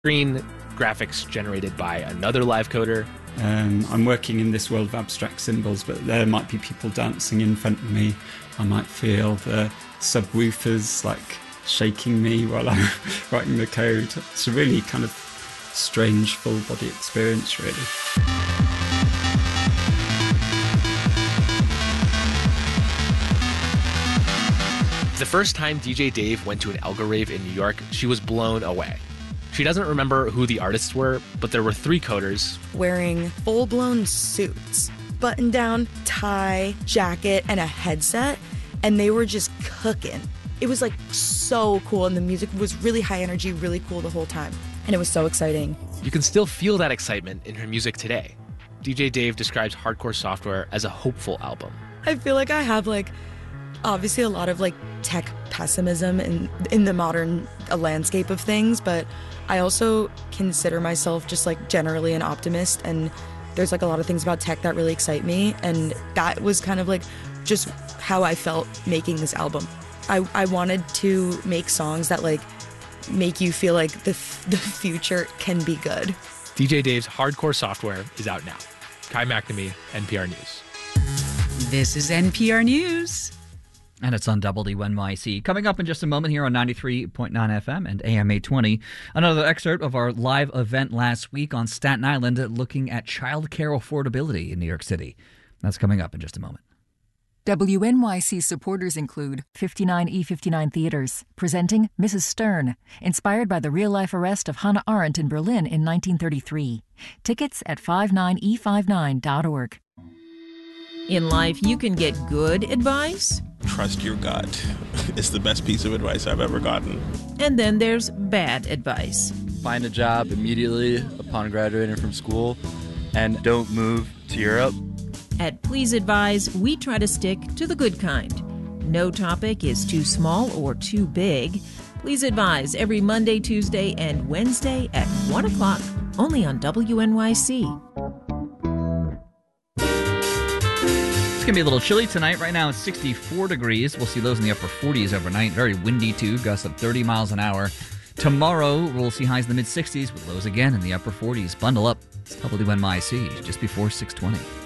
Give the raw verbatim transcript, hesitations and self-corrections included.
Screen graphics generated by another live coder. Um, I'm working in this world of abstract symbols, but there might be people dancing in front of me. I might feel the subwoofers like shaking me while I'm writing the code. It's a really kind of strange full body experience, really. The first time D J Dave went to an Elgar rave in New York, she was blown away. She doesn't remember who the artists were, but there were three coders wearing full-blown suits, button-down, tie, jacket, and a headset, and they were just cooking. It was like so cool, and the music was really high energy, really cool the whole time, and it was so exciting. You can still feel that excitement in her music today. D J Dave describes Hardcore Software as a hopeful album. I feel like I have like obviously a lot of like tech pessimism in in the modern uh, landscape of things, but I also consider myself just like generally an optimist, and there's like a lot of things about tech that really excite me, and that was kind of like just how I felt making this album. I, I wanted to make songs that like make you feel like the f- the future can be good. D J Dave's Hardcore Software is out now. Kai McNamee, N P R News. This is N P R News. And it's on W N Y C. Coming up in just a moment here on ninety-three point nine F M and A M eight twenty, another excerpt of our live event last week on Staten Island looking at childcare affordability in New York City. That's coming up in just a moment. W N Y C supporters include fifty-nine E fifty-nine Theaters, presenting Missus Stern, inspired by the real-life arrest of Hannah Arendt in Berlin in nineteen thirty-three. Tickets at fifty-nine e fifty-nine dot org. In life, you can get good advice. Trust your gut. It's the best piece of advice I've ever gotten. And then there's bad advice. Find a job immediately upon graduating from school and don't move to Europe. At Please Advise, we try to stick to the good kind. No topic is too small or too big. Please Advise every Monday, Tuesday, and Wednesday at one o'clock, only on W N Y C. It's going to be a little chilly tonight. Right now it's sixty-four degrees. We'll see those in the upper forties overnight. Very windy, too. Gusts up thirty miles an hour. Tomorrow, we'll see highs in the mid-sixties with lows again in the upper forties. Bundle up. It's W N Y C just before six twenty.